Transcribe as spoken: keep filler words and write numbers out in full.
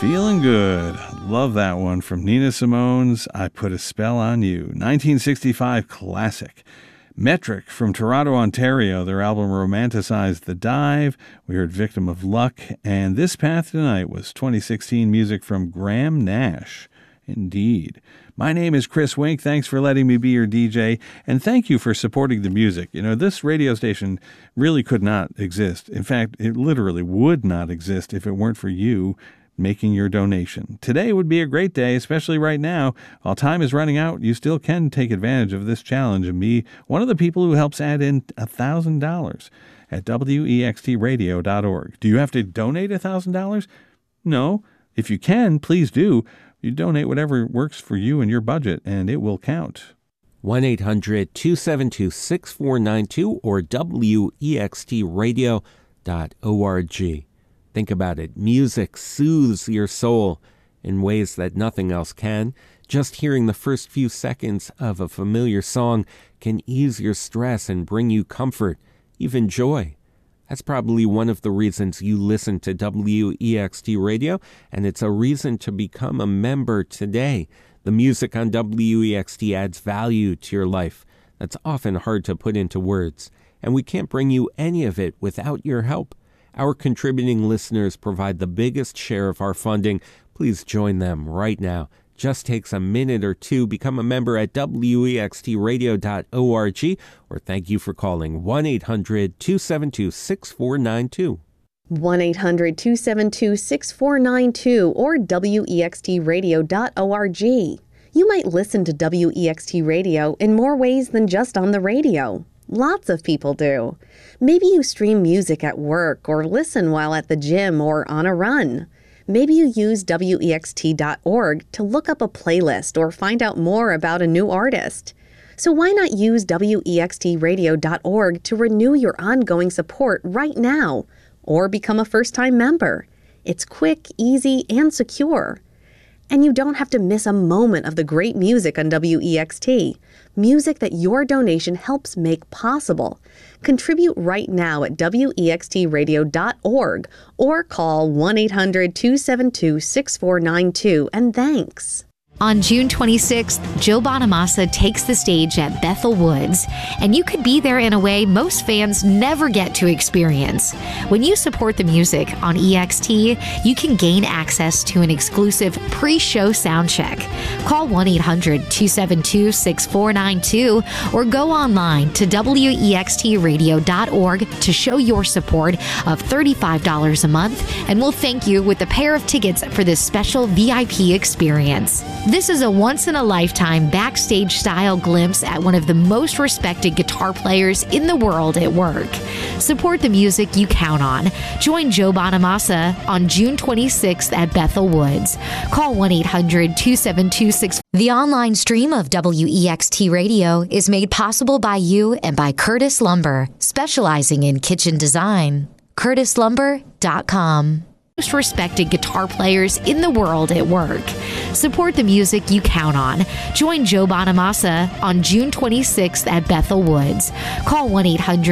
Feeling Good. Love that one from Nina Simone's I Put a Spell on You. nineteen sixty-five classic. Metric from Toronto, Ontario. Their album romanticized The Dive. We heard Victim of Luck. And This Path Tonight was twenty sixteen music from Graham Nash. Indeed. My name is Chris Wink. Thanks for letting me be your D J. And thank you for supporting the music. You know, this radio station really could not exist. In fact, it literally would not exist if it weren't for you making your donation. Today would be a great day, especially right now. While time is running out, you still can take advantage of this challenge and be one of the people who helps add in one thousand dollars at W E X T radio dot org. Do you have to donate one thousand dollars? No. If you can, please do. You donate whatever works for you and your budget, and it will count. one eight hundred two seven two six four nine two or W E X T radio dot org. Think about it. Music soothes your soul in ways that nothing else can. Just hearing the first few seconds of a familiar song can ease your stress and bring you comfort, even joy. That's probably one of the reasons you listen to W E X T Radio, and it's a reason to become a member today. The music on W E X T adds value to your life. That's often hard to put into words, and we can't bring you any of it without your help. Our contributing listeners provide the biggest share of our funding. Please join them right now. Just takes a minute or two. Become a member at W E X T radio dot org, or thank you for calling one eight hundred two seven two six four nine two. one eight hundred two seven two six four nine two or W E X T radio dot org. You might listen to W E X T Radio in more ways than just on the radio. Lots of people do. Maybe you stream music at work or listen while at the gym or on a run. Maybe you use W E X T dot org to look up a playlist or find out more about a new artist. So why not use W E X T radio dot org to renew your ongoing support right now or become a first-time member? It's quick, easy, and secure. And you don't have to miss a moment of the great music on W E X T. Music that your donation helps make possible. Contribute right now at W E X T radio dot org or call one eight hundred two seven two six four nine two, and thanks. On June twenty-sixth, Joe Bonamassa takes the stage at Bethel Woods, and you could be there in a way most fans never get to experience. When you support the music on E X T, you can gain access to an exclusive pre-show sound check. Call one eight hundred two seven two six four nine two or go online to W E X T radio dot org to show your support of thirty-five dollars a month, and we'll thank you with a pair of tickets for this special V I P experience. This is a once-in-a-lifetime backstage-style glimpse at one of the most respected guitar players in the world at work. Support the music you count on. Join Joe Bonamassa on June twenty-sixth at Bethel Woods. Call one eight hundred two seven two six. The online stream of W E X T Radio is made possible by you and by Curtis Lumber, specializing in kitchen design. curtis lumber dot com. Most respected guitar players in the world at work. Support the music you count on. Join Joe Bonamassa on June twenty-sixth at Bethel Woods. Call one eight hundred